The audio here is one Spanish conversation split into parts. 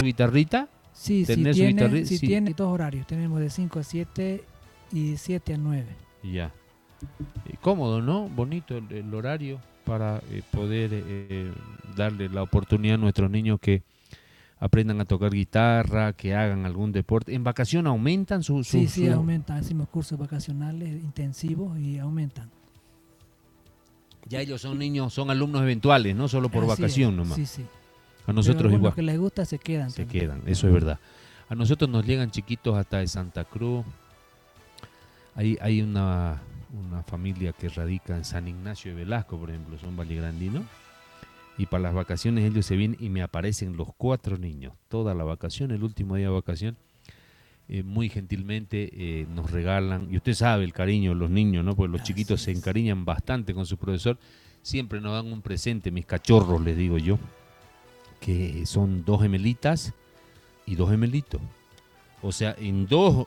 su guitarrita? Sí, ¿Tener su guitarrita? sí, tiene 2 horarios. Tenemos de 5 a 7 y 7 a 9. Ya. Cómodo, ¿no? Bonito el horario para poder darle la oportunidad a nuestros niños que aprendan a tocar guitarra, que hagan algún deporte. ¿En vacación aumentan Sí, aumentan. Hacemos cursos vacacionales intensivos y aumentan. Ya ellos son niños, son alumnos eventuales, no solo por Así vacación es. nomás. Sí. A nosotros Pero igual. los que les gusta se quedan. Se también. quedan, eso es verdad. A nosotros nos llegan chiquitos hasta de Santa Cruz. Hay una familia que radica en San Ignacio de Velasco, por ejemplo, son vallegrandinos. Y para las vacaciones ellos se vienen y me aparecen los 4 niños. Toda la vacación, el último día de vacación, muy gentilmente nos regalan. Y usted sabe el cariño de los niños, ¿no? Porque los chiquitos se encariñan bastante con su profesor. Siempre nos dan un presente, mis cachorros, les digo yo, que son 2 gemelitas y 2 gemelitos. O sea, en dos,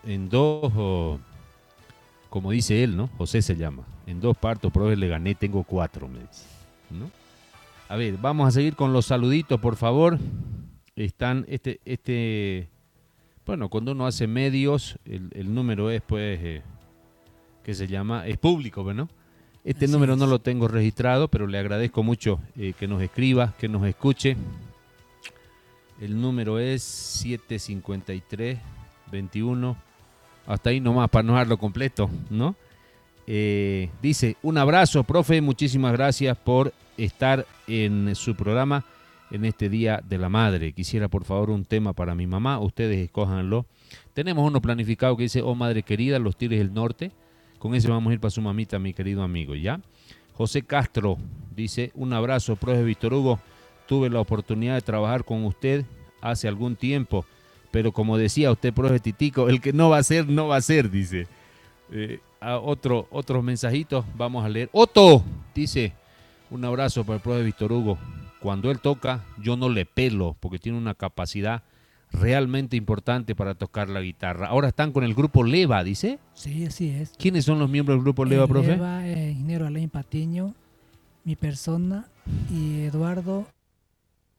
como dice él, ¿no? José se llama. En 2 partos, profe, le gané, tengo 4, me dice, ¿no? A ver, vamos a seguir con los saluditos, por favor. Están, bueno, cuando uno hace medios, el número es, pues, ¿qué se llama? Es público, ¿no? Este número no lo tengo registrado, pero le agradezco mucho que nos escriba, que nos escuche. El número es 753-21. Hasta ahí nomás, para no darlo completo, ¿no? Dice, un abrazo, profe, muchísimas gracias por estar en su programa en este Día de la Madre. Quisiera, por favor, un tema para mi mamá, ustedes escójanlo. Tenemos uno planificado que dice, oh madre querida, los Tigres del Norte. Con ese vamos a ir para su mamita, mi querido amigo, ¿ya? José Castro dice, un abrazo, profe Víctor Hugo. Tuve la oportunidad de trabajar con usted hace algún tiempo, pero como decía usted, profe Titico, el que no va a ser, no va a ser, dice. Otros mensajitos, vamos a leer. Otto dice, un abrazo para el profe Víctor Hugo. Cuando él toca, yo no le pelo, porque tiene una capacidad realmente importante para tocar la guitarra. Ahora están con el grupo Leva, dice. Sí, así es. ¿Quiénes son los miembros del grupo Leva, profe? Leva, ingeniero Alain Patiño, mi persona y Eduardo